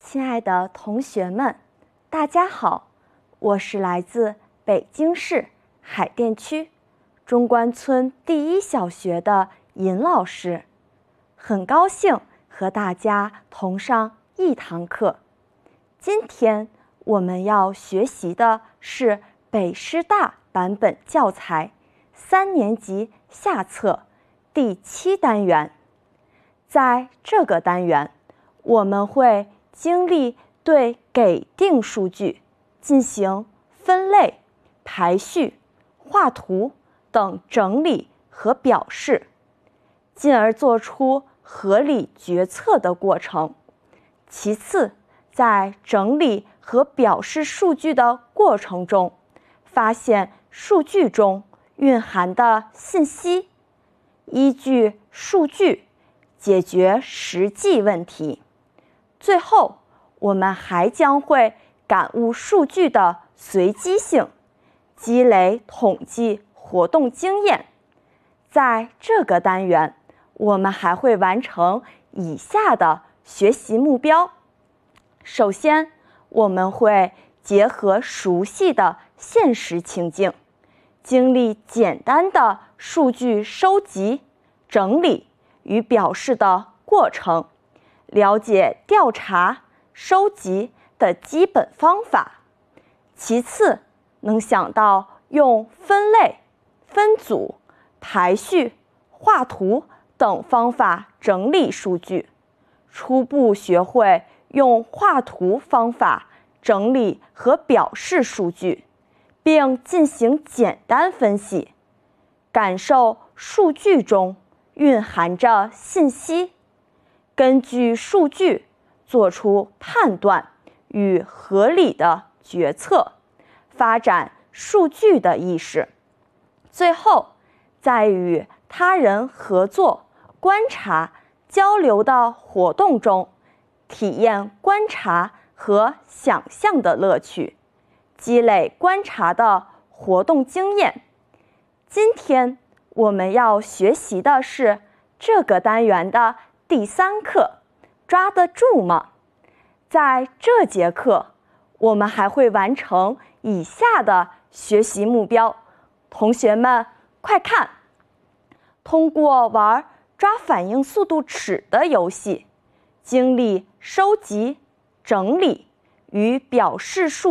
亲爱的同学们，大家好，我是来自北京市海淀区中关村第一小学的尹老师，很高兴和大家同上一堂课。今天我们要学习的是北师大版本教材3年级下册第7单元。在这个单元，我们会经历对给定数据进行分类、排序、画图等整理和表示，进而做出合理决策的过程。其次，在整理和表示数据的过程中，发现数据中蕴含的信息，依据数据解决实际问题。最后，我们还将会感悟数据的随机性，积累统计活动经验。在这个单元，我们还会完成以下的学习目标。首先，我们会结合熟悉的现实情境，经历简单的数据收集、整理与表示的过程，了解调查、收集的基本方法。其次，能想到用分类、分组、排序、画图等方法整理数据，初步学会用画图方法整理和表示数据，并进行简单分析，感受数据中蕴含着信息，根据数据做出判断与合理的决策，发展数据的意识。最后，在与他人合作、观察、交流的活动中，体验观察和想象的乐趣，积累观察的活动经验。今天我们要学习的是这个单元的第3课，抓得住吗？在这节课，我们还会完成以下的学习目标。同学们，快看！通过玩抓反应速度尺的游戏，经历收集、整理与表示数